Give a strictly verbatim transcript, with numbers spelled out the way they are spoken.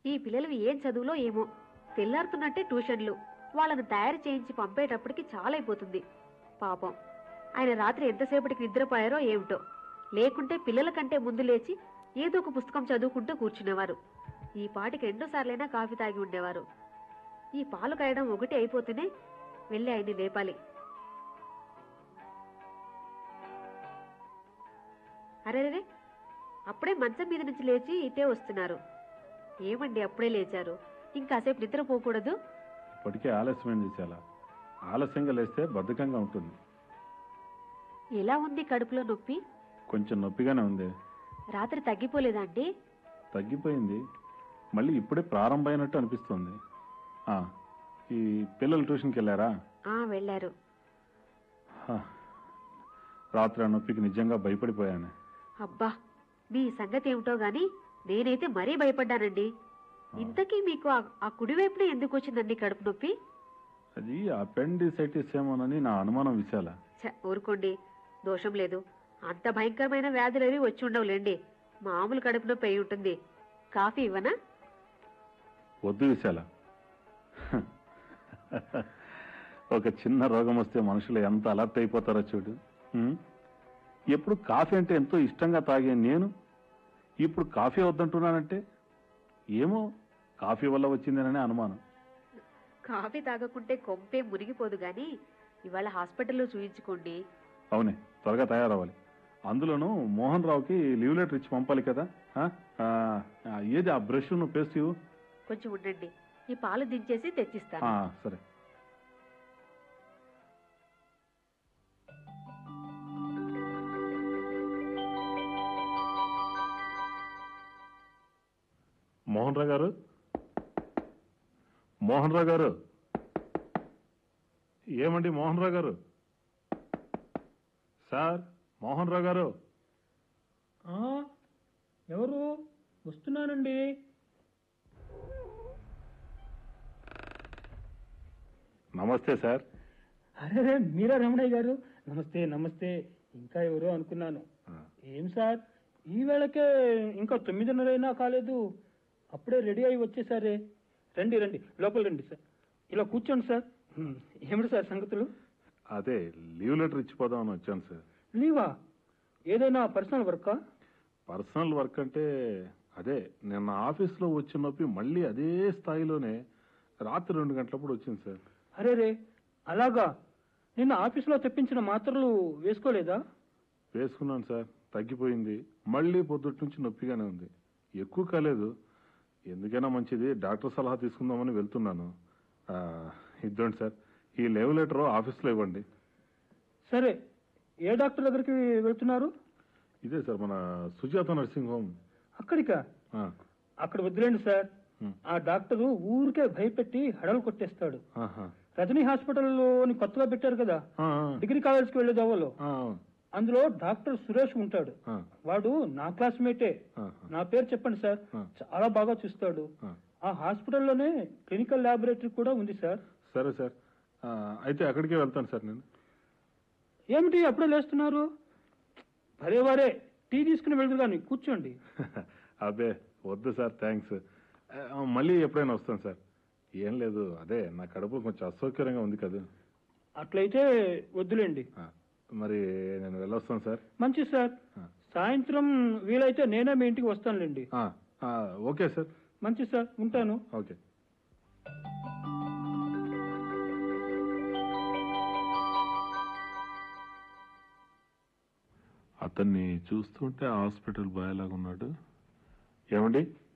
ఈ పిల్లలు ఏం చదువులో ఏమో, తెల్లారుతున్నట్టే ట్యూషన్లు. వాళ్ళను తయారు చేయించి పంపేటప్పటికి చాలా అయిపోతుంది. పాపం ఆయన రాత్రి ఎంతసేపటికి నిద్రపోయారో ఏమిటో. లేకుంటే పిల్లల కంటే ముందు లేచి ఏదో ఒక పుస్తకం చదువుకుంటూ కూర్చునేవారు. ఈ పాటికి రెండో సార్లైనా కాఫీ తాగి ఉండేవారు. ఈ పాలు కాయడం ఒకటి అయిపోతేనే వెళ్ళి ఆయన్ని లేపాలి. అరేరే, అప్పుడే మంచం మీద నుంచి లేచి ఇటే వస్తున్నారు. ఏమండి అప్పుడే లేచారు? ఇంకాసేపు నిద్రపోకూడదు? ఇప్పటికే ఆలస్యమైంది. చాలా ఆలస్యంగా లేస్తే బద్ధకంగా ఉంటుంది. ఎలా ఉంది కడుపులో నొప్పి? కొంచెం నొప్పిగానే ఉంది. రాత్రి తగ్గిపోలేదా అండి? తగ్గిపోయింది, మళ్ళీ ఇప్పుడే ప్రారంభమైనట్టు అనిపిస్తుంది. ఈ పిల్లలు ట్యూషన్కి వెళ్ళారా? వెళ్ళారు. రాత్రి ఆ నొప్పికి నిజంగా భయపడిపోయాను. అబ్బా, మీ సంగతి ఏమిటో గాని నేనైతే మరీ భయపడ్డానండి. ఇంతకీ మీకు ఆ కుడివైపునే ఎందుకు వచ్చిందండి కడుపు నొప్పి? అది అపెండిసైటిస్ ఏమోనని నా అనుమానం. విశాల, ఊరుకోండి, దోషం లేదు. అంత భయంకరమైన వ్యాధులేవి వచ్చి ఉండవులేండి. మామూలు కడుపు నొప్పి అయి ఉంటుంది. కాఫీ ఇవ్వనా? వద్దు విశాల. ఒక చిన్న రోగం వస్తే మనుషులు ఎంత అలర్ట్ అయిపోతారో చూడు. ఎప్పుడు కాఫీ అంటే ఎంతో ఇష్టంగా తాగే నేను ఇప్పుడు కాఫీ వద్దంటున్నానంటే ఏమో కాఫీ వల్ల వచ్చిందేననే అనుమానం. కాఫీ తాగకుంటే కొంపే మునిగిపోదు గాని ఇవాళ హాస్పిటల్లో చూయించుకోండి. అవునే, త్వరగా తయారవ్వాలి. అందులోనూ మోహన్ రావుకి లీవ్ లెటర్ ఇచ్చి పంపాలి కదా. ఏది ఆ బ్రష్ నువ్వు పేస్ట్ ఇవ్వు. కొంచెం ఉండండి, ఈ పాలు దించేసి తెచ్చిస్తాను. సరే. మోహన్ రావు గారు, మోహన్ రావు గారు. ఏమండి మోహన్ రావు గారు? సార్, మోహన్ రావు గారు. ఎవరు? వస్తున్నానండి. నమస్తే సార్. అరే మీరా రమణయ్య గారు? నమస్తే నమస్తే. ఇంకా ఎవరో అనుకున్నాను. ఏం సార్, ఈ వేళకే ఇంకా తొమ్మిదిన్నరైనా కాలేదు, అప్పుడే రెడీ అయి వచ్చేసారే. రండి రండి, లోపల రండి సార్. ఇలా కూర్చోండి సార్. ఏమిటి సార్ సంగతులు? అదే లీవ్ లెటర్ ఇచ్చిపోదామని వచ్చాను సార్. లీవా? ఏదైనా పర్సనల్ వర్కా? పర్సనల్ వర్క్ అంటే అదే, నిన్న ఆఫీస్లో వచ్చిన నొప్పి మళ్ళీ అదే స్థాయిలోనే రాత్రి రెండు గంటలప్పుడు వచ్చింది సార్. అరే రే, అలాగా? నిన్న ఆఫీసులో తెప్పించిన మాత్రలు వేసుకోలేదా? వేసుకున్నాను సార్, తగ్గిపోయింది. మళ్ళీ పొద్దుటి నుంచి నొప్పిగానే ఉంది. ఎక్కువ కాలేదు. ఎందుకైనా మంచిది డాక్టర్ సలహా తీసుకుందామని వెళ్తున్నాను. ఇద్దండి సార్, ఈ లీవ్ లెటర్ ఆఫీస్లో ఇవ్వండి. సరే, ఏ డాక్టర్ దగ్గరికి వెళ్తున్నారు? ఇదే సార్, మన సుజాత నర్సింగ్ హోమ్. అక్కడికా? అక్కడ వదిలేండి సార్. ఆ డాక్టరు ఊరికే భయపెట్టి హడలు కొట్టేస్తాడు. రజనీ హాస్పిటల్లోని కొత్తగా పెట్టారు కదా, డిగ్రీ కాలేజ్కి వెళ్లే దోవలో, అందులో డాక్టర్ సురేష్ ఉంటాడు. వాడు నా క్లాస్మేటే. నా పేరు చెప్పండి సార్, చాలా బాగా చూస్తాడు. ఆ హాస్పిటల్లోనే క్లినికల్ ల్యాబొరేటరీ కూడా ఉంది సార్. సరే సార్, అయితే అక్కడికే వెళ్తాను సార్ నేను. ఏమిటి అప్పుడే లేస్తున్నారు? భలేవారే, టీ తీసుకుని వెళ్దు కానీ కూర్చోండి. అబ్బే వద్దు సార్, థ్యాంక్స్. మళ్ళీ ఎప్పుడైనా వస్తాను సార్. ఏం లేదు, అదే నా కడుపు కొంచెం అసౌకర్యంగా ఉంది కదా. అట్లయితే వద్దులేండి. మరి నేను వెళ్ళొస్తాను సార్. మంచిది సార్, సాయంత్రం వీలైతే నేనే మీ ఇంటికి వస్తానులేండి. Okay sir. మంచిది సార్, ఉంటాను. ఓకే. అతన్ని చూస్తుంటే హాస్పిటల్ బాయ్ లాగా ఉన్నాడు. ఏమండి,